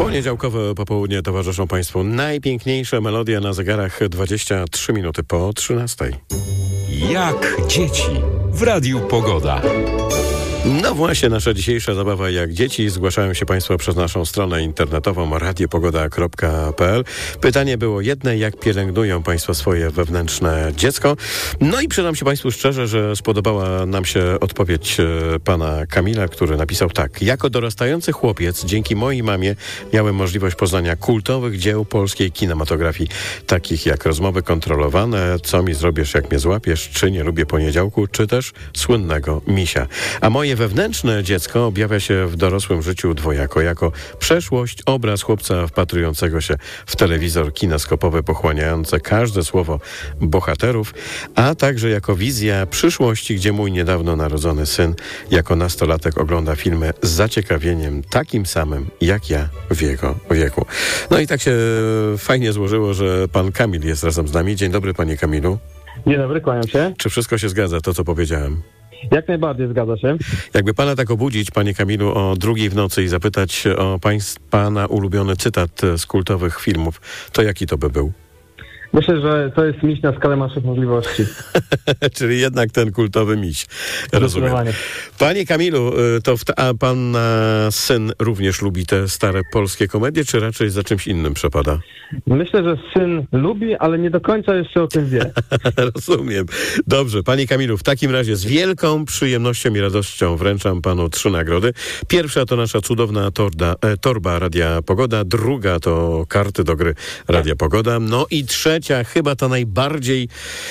Poniedziałkowe popołudnie towarzyszą Państwu najpiękniejsze melodie na zegarach 23 minuty po 13. Jak dzieci w Radiu Pogoda. No właśnie, nasza dzisiejsza zabawa jak dzieci. Zgłaszają się Państwo przez naszą stronę internetową radiopogoda.pl. Pytanie było jedne: jak pielęgnują Państwo swoje wewnętrzne dziecko? No i przyznam się Państwu szczerze, że spodobała nam się odpowiedź pana Kamila, który napisał tak. Jako dorastający chłopiec, dzięki mojej mamie miałem możliwość poznania kultowych dzieł polskiej kinematografii, takich jak Rozmowy kontrolowane, Co mi zrobisz, jak mnie złapiesz, czy Nie lubię poniedziałku, czy też słynnego Misia. A moje wewnętrzne dziecko objawia się w dorosłym życiu dwojako, jako przeszłość, obraz chłopca wpatrującego się w telewizor kineskopowy, pochłaniające każde słowo bohaterów, a także jako wizja przyszłości, gdzie mój niedawno narodzony syn jako nastolatek ogląda filmy z zaciekawieniem takim samym jak ja w jego wieku. No i tak się fajnie złożyło, że pan Kamil jest razem z nami. Dzień dobry, panie Kamilu. Dzień dobry, kłaniam się. Czy wszystko się zgadza, to co powiedziałem? Jak najbardziej zgadza się. Jakby pana tak obudzić, panie Kamilu, o 2:00 w nocy i zapytać o pana ulubiony cytat z kultowych filmów, to jaki to by był? Myślę, że to jest miś na skalę naszych możliwości. Czyli jednak ten kultowy miś. Rozumiem. Panie Kamilu, to a pan syn również lubi te stare polskie komedie, czy raczej za czymś innym przepada? Myślę, że syn lubi, ale nie do końca jeszcze o tym wie. Rozumiem. Dobrze, panie Kamilu, w takim razie z wielką przyjemnością i radością wręczam panu 3 nagrody. Pierwsza to nasza cudowna torba Radia Pogoda, druga to karty do gry Radia Pogoda, no i trzecia, chyba ta najbardziej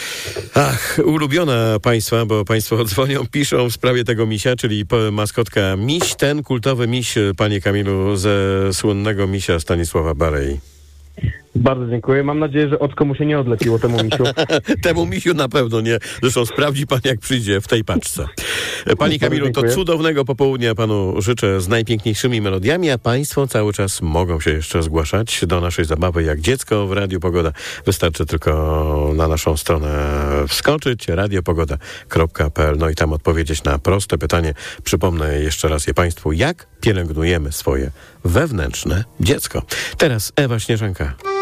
ulubiona państwa, bo państwo dzwonią, piszą w sprawie tego misia, czyli maskotka miś, ten kultowy miś, panie Kamilu, ze słynnego misia Stanisława Barei. Bardzo dziękuję. Mam nadzieję, że oczko mu się nie odlepiło, temu misiu. Temu misiu na pewno nie. Zresztą sprawdzi pan, jak przyjdzie w tej paczce. Panie Kamilu, to cudownego popołudnia panu życzę z najpiękniejszymi melodiami, a państwo cały czas mogą się jeszcze zgłaszać do naszej zabawy jak dziecko w Radiu Pogoda. Wystarczy tylko na naszą stronę wskoczyć, radiopogoda.pl, no i tam odpowiedzieć na proste pytanie. Przypomnę jeszcze raz je państwu, jak pielęgnujemy swoje wewnętrzne dziecko. Teraz Ewa Śnieżanka.